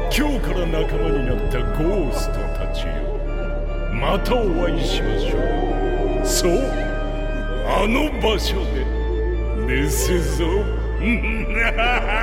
今日から仲間になったゴーストたちよ、またお会いしましょう。そう、あの場所でですぞ。